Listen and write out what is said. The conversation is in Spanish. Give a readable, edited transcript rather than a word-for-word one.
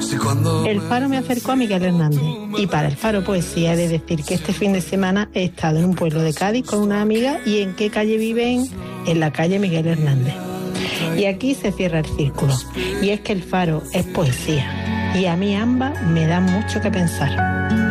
El Faro me acercó a Miguel Hernández y para el Faro Poesía he de decir que este fin de semana he estado en un pueblo de Cádiz con una amiga. ¿Y en qué calle viven? En la calle Miguel Hernández. Y aquí se cierra el círculo. Y es que el Faro es poesía y a mí ambas me dan mucho que pensar.